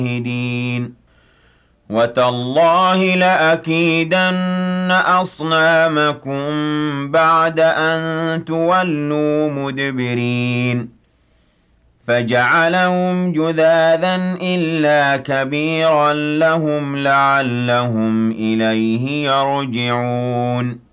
الشاهدين وتالله لأكيدن أصنامكم بعد أن تولوا مدبرين فجعلهم جذاذا إلا كبيرا لهم لعلهم إليه يرجعون